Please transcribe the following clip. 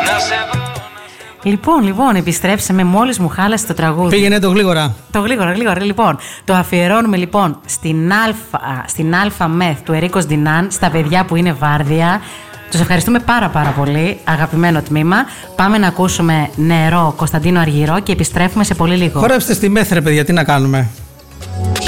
Λοιπόν, επιστρέψαμε. Μόλις μου χάλασε το τραγούδι. Πήγαινε το γλίγορα. Το γλίγορα. Λοιπόν, το αφιερώνουμε λοιπόν στην Αλφα Μεθ του Ερίκος Ντινάν, στα παιδιά που είναι βάρδια. Τους ευχαριστούμε πάρα πολύ, αγαπημένο τμήμα. Πάμε να ακούσουμε Νερό, Κωνσταντίνο Αργυρό και επιστρέφουμε σε πολύ λίγο. Χορέψτε στη Μεθ, ρε παιδιά, τι να κάνουμε.